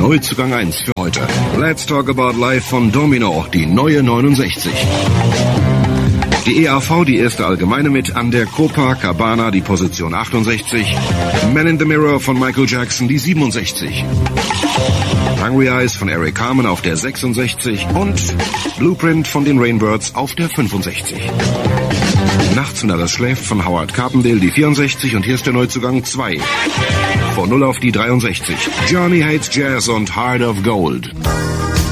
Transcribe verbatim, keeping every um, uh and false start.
Neuzugang eins für heute. Let's Talk About Life von Domino, die neue neunundsechzig. Die E A V, die erste allgemeine mit an der Copacabana, die Position achtundsechzig. Man in the Mirror von Michael Jackson, die siebenundsechzig. Hungry Eyes von Eric Carmen auf der sechsundsechzig und Blueprint von den Rainbirds auf der fünfundsechzig. Nachts, wenn alles schläft von Howard Carpendale, die vierundsechzig und hier ist der Neuzugang zwei. Von null auf die dreiundsechzig. Johnny Hates Jazz und Heart of Gold.